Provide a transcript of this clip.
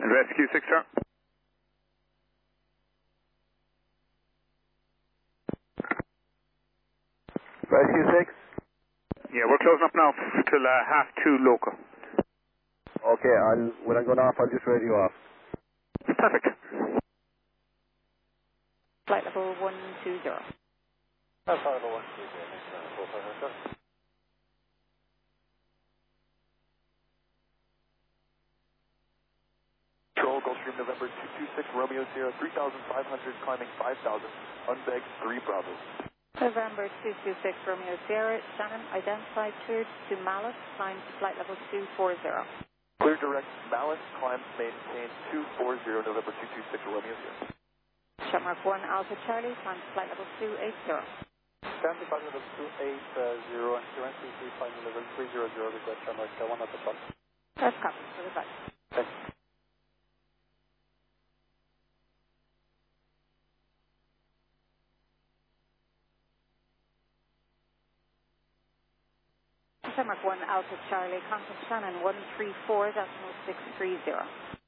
Rescue 6 star. Rescue 6? Yeah, we're closing up now till 2:30 local. Okay, when I'm going off, I'll just radio off. Perfect. Flight level 120. Flight level 120. Control, Gulfstream November 226, Romeo Sierra 3,500, climbing 5,000, unbagged 3 Bravo. November 226, Romeo Sierra, Shannon, identified, cleared to Mallet, climb to flight level 240. Clear direct, Mallet, climb, maintain 240, November 226, Romeo Sierra. Shamrock 1, Alpha Charlie, climb to flight level 280. Stand by level 280 and currently flight level 300, request Shamrock 1 at the top. That's copy, for the back. Thanks. Shamrock 1, Alpha Charlie, contact Shannon 134, decimal 630.